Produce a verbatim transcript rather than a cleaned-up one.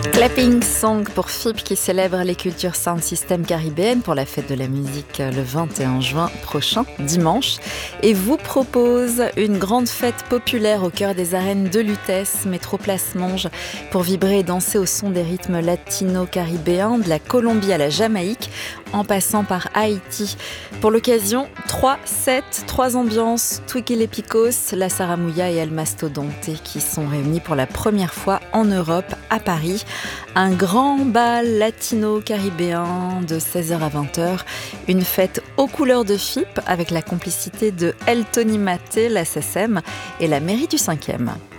Clapping Song pour F I P qui célèbre les cultures sound system caribéennes pour la fête de la musique le vingt et un juin prochain, dimanche, et vous propose une grande fête populaire au cœur des arènes de Lutèce, Métroplace Monge, pour vibrer et danser au son des rythmes latino-caribéens, de la Colombie à la Jamaïque, en passant par Haïti. Pour l'occasion, trois sets, trois ambiances, Twiki les Picos, la Saramouya et El Mastodonte qui sont réunis pour la première fois en Europe, à Paris. Un grand bal latino-caribéen de seize heures à vingt heures, une fête aux couleurs de F I P avec la complicité de El Tony Maté, la S S M et la mairie du cinquième.